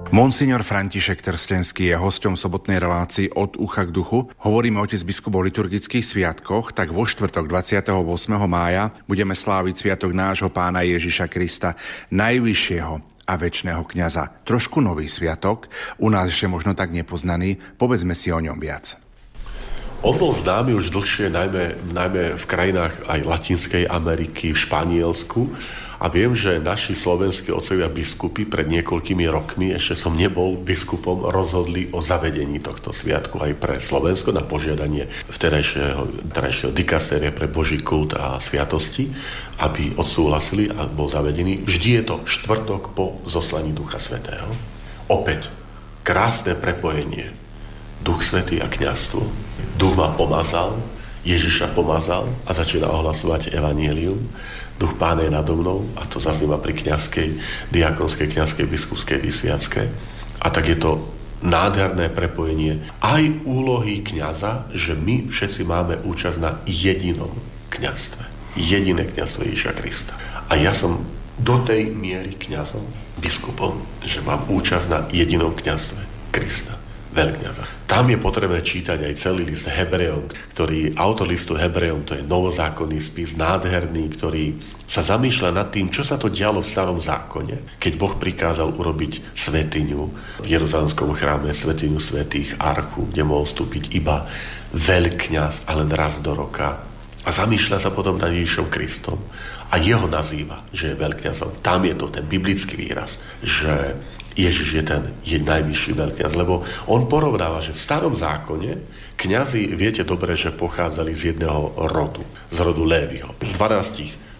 Monsignor František Trstenský je hosťom sobotnej relácii Od ucha k duchu. Hovoríme otec biskup o liturgických sviatkoch, tak vo štvrtok 28. mája budeme sláviť sviatok nášho Pána Ježiša Krista, najvyššieho a večného kňaza. Trošku nový sviatok, u nás ešte možno tak nepoznaný, povedzme si o ňom viac. On bol známy už dlhšie, najmä v krajinách aj Latinskej Ameriky, v Španielsku. A viem, že naši slovenskí otcovia biskupy pred niekoľkými rokmi, ešte som nebol biskupom, rozhodli o zavedení tohto sviatku aj pre Slovensko na požiadanie vtedajšieho dikastéria pre Boží kult a sviatosti, aby odsúhlasili a bol zavedený. Vždy je to štvrtok po zoslaní Ducha Svätého. Opäť krásne prepojenie. Duch Svätý a kňazstvo. Duch ma pomazal, Ježiša pomazal a začína ohlasovať evanjelium. Duch Pána je nado mnou a to zaznieva pri kňazskej, diakonskej, kňazskej, biskupskej vysviacke. A tak je to nádherné prepojenie aj úlohy kňaza, že my všetci máme účasť na jedinom kňazstve. Jediné kňazstvo Ježiša Krista. A ja som do tej miery kňazom, biskupom, že mám účasť na jedinom kňazstve Krista. Veľkňaza. Tam je potrebné čítať aj celý list Hebrejom, autor listu Hebrejom, to je novozákonný spis, nádherný, ktorý sa zamýšľa nad tým, čo sa to dialo v starom zákone, keď Boh prikázal urobiť svätyňu v Jeruzalemskom chráme, svätyňu svätých, archu, kde mohol vstúpiť iba veľkňaz, ale len raz do roka. A zamýšľa sa potom nad Ježišom Kristom a jeho nazýva, že je veľkňazom. Tam je to ten biblický výraz, že Ježiš je najvyšší veľkňaz, lebo on porovnáva, že v starom zákone kňazi, viete dobre, že pochádzali z jedného rodu, z rodu Léviho. Z 12